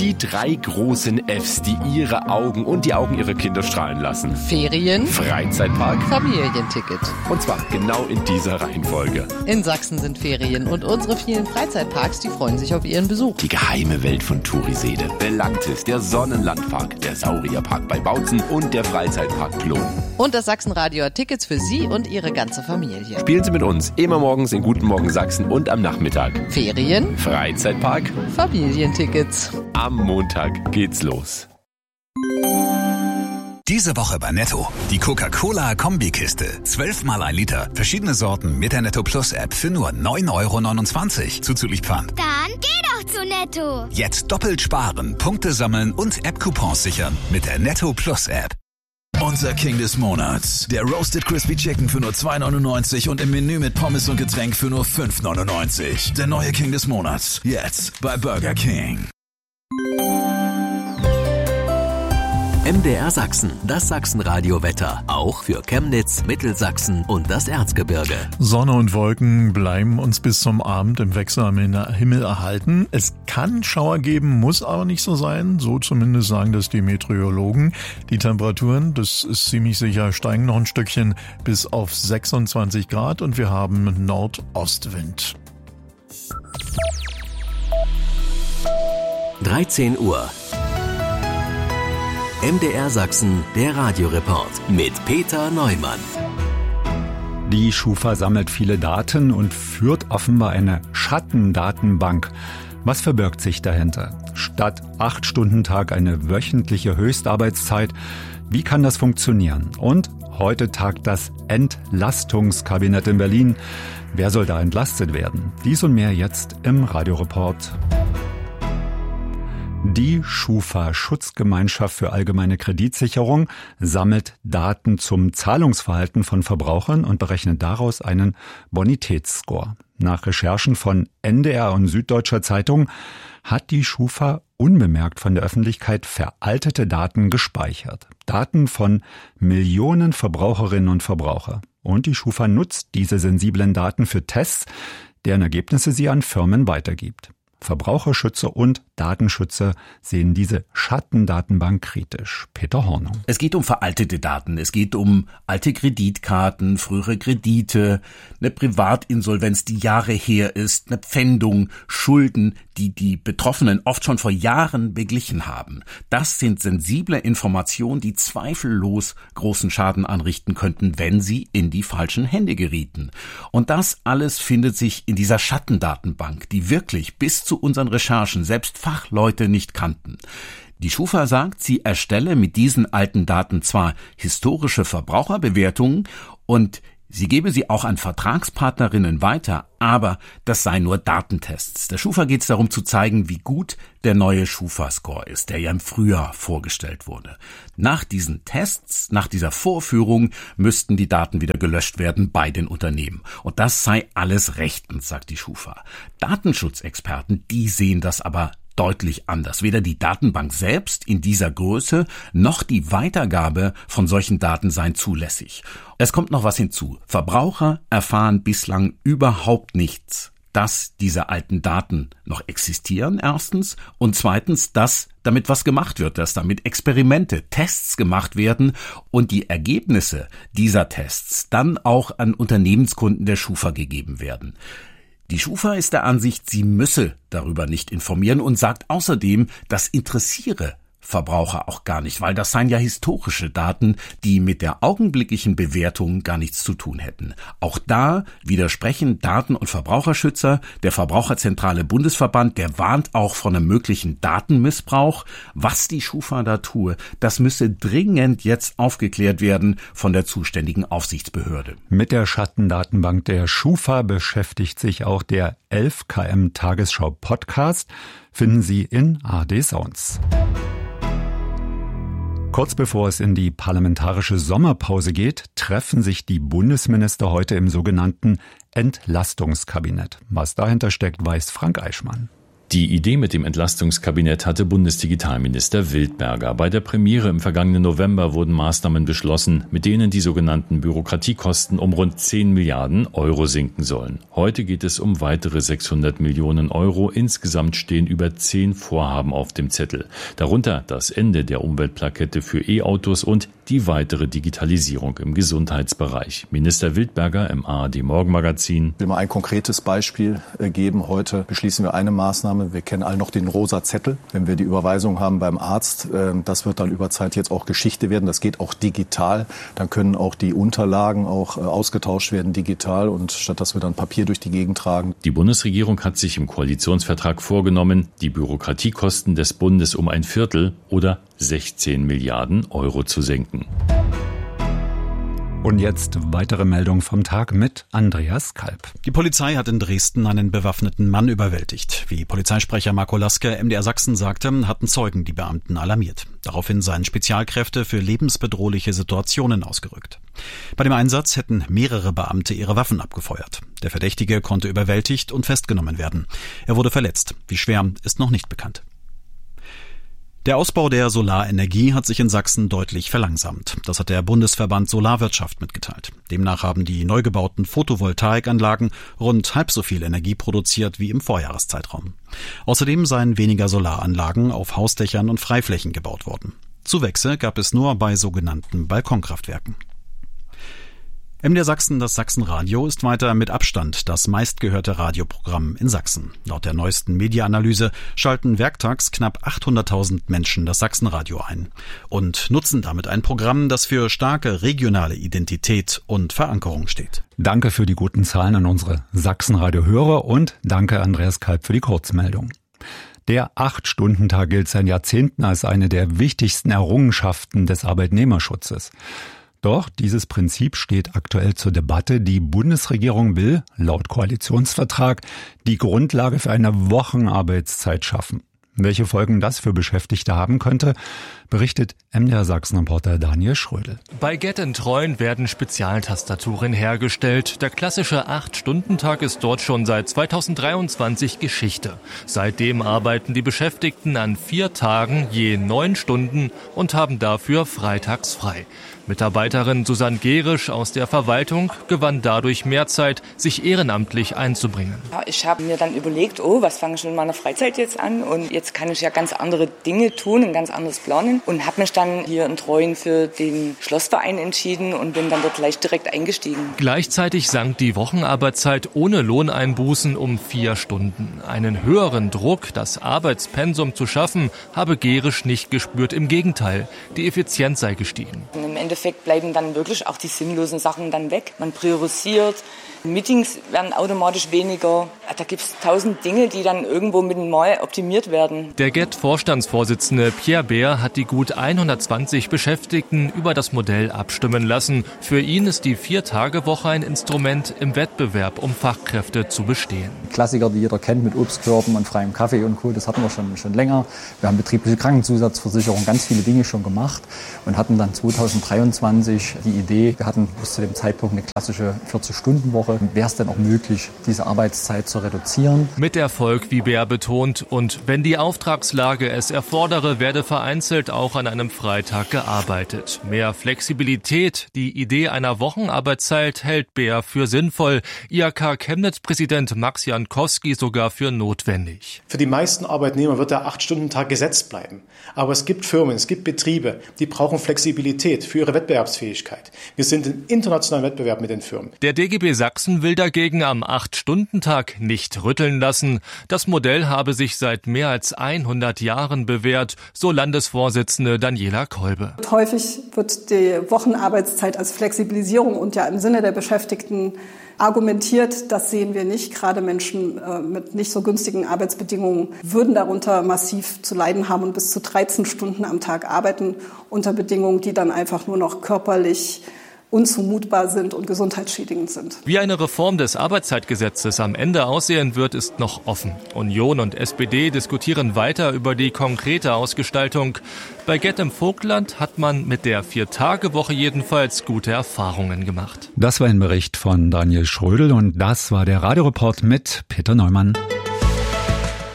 Die 3 großen Fs, die ihre Augen und die Augen ihrer Kinder strahlen lassen. Ferien, Freizeitpark, Familienticket. und zwar genau in dieser Reihenfolge. In Sachsen sind Ferien und unsere vielen Freizeitparks, die freuen sich auf ihren Besuch. Die geheime Welt von Turiseede, Belantis, der Sonnenlandpark, der Saurierpark bei Bautzen und der Freizeitpark Klon. Und das Sachsenradio hat Tickets für Sie und Ihre ganze Familie. Spielen Sie mit uns immer morgens in Guten Morgen Sachsen und am Nachmittag. Ferien, Freizeitpark, Familientickets. am Montag geht's los. Diese Woche bei Netto. Die Coca-Cola-Kombikiste. 12 mal 1 Liter. Verschiedene Sorten mit der Netto Plus App für nur 9,29 € zuzüglich Pfand. Dann geh doch zu Netto. Jetzt doppelt sparen, Punkte sammeln und App-Coupons sichern mit der Netto Plus App. Unser King des Monats. Der Roasted Crispy Chicken für nur 2,99 € und im Menü mit Pommes und Getränk für nur 5,99 €. Der neue King des Monats. Jetzt bei Burger King. MDR Sachsen, das Sachsenradio-Wetter. Auch für Chemnitz, Mittelsachsen und das Erzgebirge. Sonne und Wolken bleiben uns bis zum Abend im Wechsel am Himmel erhalten. Es kann Schauer geben, muss aber nicht so sein. So zumindest sagen das die Meteorologen. Die Temperaturen, das ist ziemlich sicher, steigen noch ein Stückchen bis auf 26 Grad und wir haben Nordostwind. 13 Uhr. MDR Sachsen, der Radioreport mit Peter Neumann. Die Schufa sammelt viele Daten und führt offenbar eine Schattendatenbank. Was verbirgt sich dahinter? Statt 8-Stunden-Tag eine wöchentliche Höchstarbeitszeit. Wie kann das funktionieren? Und heute tagt das Entlastungskabinett in Berlin. Wer soll da entlastet werden? Dies und mehr jetzt im Radioreport. Die Schufa Schutzgemeinschaft für allgemeine Kreditsicherung sammelt Daten zum Zahlungsverhalten von Verbrauchern und berechnet daraus einen Bonitätsscore. Nach Recherchen von NDR und Süddeutscher Zeitung hat die Schufa unbemerkt von der Öffentlichkeit veraltete Daten gespeichert. Daten von Millionen Verbraucherinnen und Verbraucher. Und die Schufa nutzt diese sensiblen Daten für Tests, deren Ergebnisse sie an Firmen weitergibt. Verbraucherschützer und Datenschützer sehen diese Schattendatenbank kritisch. Peter Hornung. Es geht um veraltete Daten. Es geht um alte Kreditkarten, frühere Kredite, eine Privatinsolvenz, die Jahre her ist, eine Pfändung, Schulden, die die Betroffenen oft schon vor Jahren beglichen haben. Das sind sensible Informationen, die zweifellos großen Schaden anrichten könnten, wenn sie in die falschen Hände gerieten. Und das alles findet sich in dieser Schattendatenbank, die wirklich bis zu unseren Recherchen selbst Fachleute nicht kannten. Die Schufa sagt, sie erstelle mit diesen alten Daten zwar historische Verbraucherbewertungen und sie gebe sie auch an Vertragspartnerinnen weiter, aber das seien nur Datentests. Der Schufa geht es darum zu zeigen, wie gut der neue Schufa-Score ist, der ja im Frühjahr vorgestellt wurde. Nach diesen Tests, nach dieser Vorführung, müssten die Daten wieder gelöscht werden bei den Unternehmen. Und das sei alles rechtens, sagt die Schufa. Datenschutzexperten, die sehen das aber deutlich anders. Weder die Datenbank selbst in dieser Größe noch die Weitergabe von solchen Daten seien zulässig. Es kommt noch was hinzu. Verbraucher erfahren bislang überhaupt nichts, dass diese alten Daten noch existieren, erstens, und zweitens, dass damit was gemacht wird, dass damit Experimente, Tests gemacht werden und die Ergebnisse dieser Tests dann auch an Unternehmenskunden der Schufa gegeben werden. Die Schufa ist der Ansicht, sie müsse darüber nicht informieren und sagt außerdem, das interessiere Verbraucher auch gar nicht, weil das seien ja historische Daten, die mit der augenblicklichen Bewertung gar nichts zu tun hätten. Auch da widersprechen Daten- und Verbraucherschützer. Der Verbraucherzentrale Bundesverband, der warnt auch von einem möglichen Datenmissbrauch. Was die Schufa da tue, das müsse dringend jetzt aufgeklärt werden von der zuständigen Aufsichtsbehörde. Mit der Schattendatenbank der Schufa beschäftigt sich auch der 11KM Tagesschau Podcast. Finden Sie in ARD Sounds. Kurz bevor es in die parlamentarische Sommerpause geht, treffen sich die Bundesminister heute im sogenannten Entlastungskabinett. Was dahinter steckt, weiß Frank Eichmann. Die Idee mit dem Entlastungskabinett hatte Bundesdigitalminister Wildberger. Bei der Premiere im vergangenen November wurden Maßnahmen beschlossen, mit denen die sogenannten Bürokratiekosten um rund 10 Milliarden Euro sinken sollen. Heute geht es um weitere 600 Millionen Euro. Insgesamt stehen über 10 Vorhaben auf dem Zettel. Darunter das Ende der Umweltplakette für E-Autos und die weitere Digitalisierung im Gesundheitsbereich. Minister Wildberger im ARD-Morgenmagazin. Ich will mal ein konkretes Beispiel geben. Heute beschließen wir eine Maßnahme. Wir kennen alle noch den rosa Zettel. Wenn wir die Überweisung haben beim Arzt, das wird dann über Zeit jetzt auch Geschichte werden. Das geht auch digital. Dann können auch die Unterlagen auch ausgetauscht werden digital und statt dass wir dann Papier durch die Gegend tragen. Die Bundesregierung hat sich im Koalitionsvertrag vorgenommen, die Bürokratiekosten des Bundes um ein Viertel oder 16 Milliarden Euro zu senken. Und jetzt weitere Meldung vom Tag mit Andreas Kalb. Die Polizei hat in Dresden einen bewaffneten Mann überwältigt. Wie Polizeisprecher Marco Laske MDR Sachsen sagte, hatten Zeugen die Beamten alarmiert. Daraufhin seien Spezialkräfte für lebensbedrohliche Situationen ausgerückt. Bei dem Einsatz hätten mehrere Beamte ihre Waffen abgefeuert. Der Verdächtige konnte überwältigt und festgenommen werden. Er wurde verletzt. Wie schwer, ist noch nicht bekannt. Der Ausbau der Solarenergie hat sich in Sachsen deutlich verlangsamt. Das hat der Bundesverband Solarwirtschaft mitgeteilt. Demnach haben die neu gebauten Photovoltaikanlagen rund halb so viel Energie produziert wie im Vorjahreszeitraum. Außerdem seien weniger Solaranlagen auf Hausdächern und Freiflächen gebaut worden. Zuwächse gab es nur bei sogenannten Balkonkraftwerken. MDR Sachsen, das Sachsenradio, ist weiter mit Abstand das meistgehörte Radioprogramm in Sachsen. Laut der neuesten Mediaanalyse schalten werktags knapp 800.000 Menschen das Sachsenradio ein und nutzen damit ein Programm, das für starke regionale Identität und Verankerung steht. Danke für die guten Zahlen an unsere Sachsenradio-Hörer und danke Andreas Kalb für die Kurzmeldung. Der 8-Stunden-Tag gilt seit Jahrzehnten als eine der wichtigsten Errungenschaften des Arbeitnehmerschutzes. Doch dieses Prinzip steht aktuell zur Debatte. Die Bundesregierung will, laut Koalitionsvertrag, die Grundlage für eine Wochenarbeitszeit schaffen. Welche Folgen das für Beschäftigte haben könnte, berichtet MDR Sachsen-Reporter Daniel Schrödel. Bei Get & Treuen werden Spezialtastaturen hergestellt. Der klassische 8-Stunden-Tag ist dort schon seit 2023 Geschichte. Seitdem arbeiten die Beschäftigten an 4 Tagen je 9 Stunden und haben dafür freitags frei. Mitarbeiterin Susanne Gerisch aus der Verwaltung gewann dadurch mehr Zeit, sich ehrenamtlich einzubringen. Ich habe mir dann überlegt, was fange ich in meiner Freizeit jetzt an? Und jetzt kann ich ja ganz andere Dinge tun, ein ganz anderes planen. Und habe mich dann hier in Treuen für den Schlossverein entschieden und bin dann dort gleich direkt eingestiegen. Gleichzeitig sank die Wochenarbeitszeit ohne Lohneinbußen um 4 Stunden. Einen höheren Druck, das Arbeitspensum zu schaffen, habe Gerisch nicht gespürt. Im Gegenteil, die Effizienz sei gestiegen. Im Endeffekt bleiben dann wirklich auch die sinnlosen Sachen dann weg. Man priorisiert, Meetings werden automatisch weniger. Da gibt es 1000 Dinge, die dann irgendwo mit dem Mal optimiert werden. Der GET-Vorstandsvorsitzende Pierre Beer hat die gut 120 Beschäftigten über das Modell abstimmen lassen. Für ihn ist die 4-Tage-Woche ein Instrument im Wettbewerb, um Fachkräfte zu bestehen. Klassiker, die jeder kennt mit Obstkörben und freiem Kaffee und Co., das hatten wir schon länger. Wir haben betriebliche Krankenzusatzversicherung, ganz viele Dinge schon gemacht und hatten dann 2023 die Idee, wir hatten bis zu dem Zeitpunkt eine klassische 40-Stunden-Woche. Wäre es denn auch möglich, diese Arbeitszeit zu reduzieren? Mit Erfolg, wie Beer betont. Und wenn die Auftragslage es erfordere, werde vereinzelt auch an einem Freitag gearbeitet. Mehr Flexibilität, die Idee einer Wochenarbeitszeit hält Beer für sinnvoll. IHK Chemnitz-Präsident Max Jankowski sogar für notwendig. Für die meisten Arbeitnehmer wird der 8-Stunden-Tag gesetzt bleiben. Aber es gibt Firmen, es gibt Betriebe, die brauchen Flexibilität für ihre Wettbewerbsfähigkeit. Wir sind im internationalen Wettbewerb mit den Firmen. Der DGB Sachsen will dagegen am 8-Stunden-Tag nicht rütteln lassen. Das Modell habe sich seit mehr als 100 Jahren bewährt, so Landesvorsitzende Daniela Kolbe. Häufig wird die Wochenarbeitszeit als Flexibilisierung und ja im Sinne der Beschäftigten argumentiert. Das sehen wir nicht. Gerade Menschen mit nicht so günstigen Arbeitsbedingungen würden darunter massiv zu leiden haben und bis zu 13 Stunden am Tag arbeiten unter Bedingungen, die dann einfach nur noch körperlich unzumutbar sind und gesundheitsschädigend sind. Wie eine Reform des Arbeitszeitgesetzes am Ende aussehen wird, ist noch offen. Union und SPD diskutieren weiter über die konkrete Ausgestaltung. Bei Get im Vogtland hat man mit der 4-Tage-Woche jedenfalls gute Erfahrungen gemacht. Das war ein Bericht von Daniel Schrödel und das war der Radioreport mit Peter Neumann.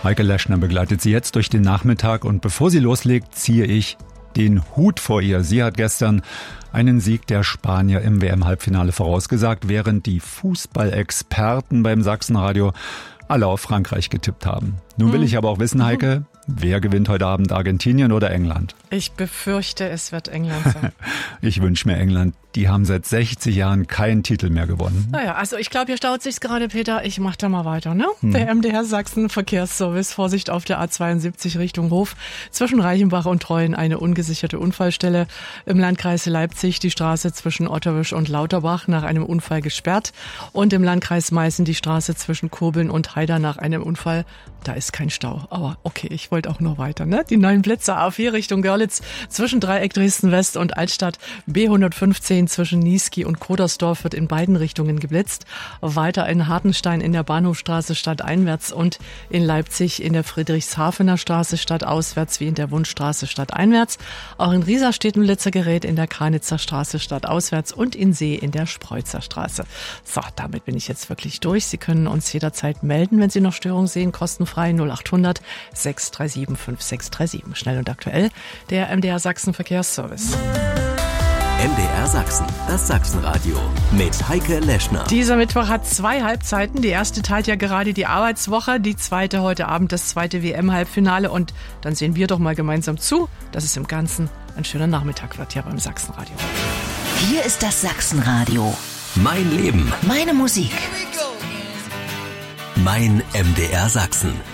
Heike Leschner begleitet sie jetzt durch den Nachmittag und bevor sie loslegt, ziehe ich den Hut vor ihr. Sie hat gestern einen Sieg der Spanier im WM-Halbfinale vorausgesagt, während die Fußballexperten beim Sachsenradio alle auf Frankreich getippt haben. Nun will ich aber auch wissen, Heike, wer gewinnt heute Abend, Argentinien oder England? Ich befürchte, es wird England sein. Ich wünsche mir England. Die haben seit 60 Jahren keinen Titel mehr gewonnen. Naja, also ich glaube, hier staut sich's gerade, Peter. Ich mach da mal weiter, ne? Der MDR Sachsen Verkehrsservice. Vorsicht auf der A72 Richtung Hof. Zwischen Reichenbach und Treuen eine ungesicherte Unfallstelle. Im Landkreis Leipzig die Straße zwischen Otterwisch und Lauterbach nach einem Unfall gesperrt. Und im Landkreis Meißen die Straße zwischen Kurbeln und Haida nach einem Unfall. Da ist kein Stau. Aber okay, ich wollte auch noch weiter, ne? Die neuen Blitzer A4 Richtung Görlitz zwischen Dreieck Dresden West und Altstadt. B115 zwischen Niesky und Kodersdorf wird in beiden Richtungen geblitzt. Weiter in Hartenstein in der Bahnhofstraße stadteinwärts und in Leipzig in der Friedrichshafener Straße stadtauswärts wie in der Wundstraße stadteinwärts. Auch in Riesa steht ein Blitzergerät in der Kranitzer Straße stadtauswärts und in See in der Spreutzer Straße. So, damit bin ich jetzt wirklich durch. Sie können uns jederzeit melden, wenn Sie noch Störungen sehen. Kostenfrei 0800 637 5637. Schnell und aktuell, der MDR Sachsen Verkehrsservice. MDR Sachsen, das Sachsenradio mit Heike Leschner. Dieser Mittwoch hat 2 Halbzeiten. Die erste teilt ja gerade die Arbeitswoche, die zweite heute Abend das zweite WM-Halbfinale. Und dann sehen wir doch mal gemeinsam zu, dass es im Ganzen ein schöner Nachmittag wird hier beim Sachsenradio. Hier ist das Sachsenradio. Mein Leben. Meine Musik. Mein MDR Sachsen.